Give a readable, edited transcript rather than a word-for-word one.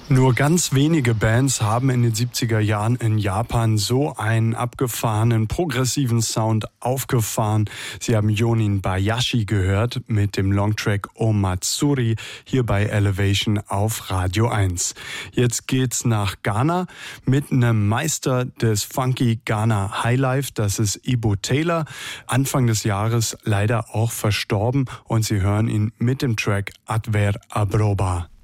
Nur ganz wenige Bands haben in den 70er Jahren in Japan so einen abgefahrenen, progressiven Sound aufgefahren. Sie haben Jonin Bayashi gehört mit dem Longtrack O Matsuri hier bei Elevation auf Radio 1. Jetzt geht's nach Ghana mit einem Meister des Funky Ghana Highlife, das ist Ibo Taylor. Anfang des Jahres leider auch verstorben und Sie hören ihn mit dem Track Adver Abroba.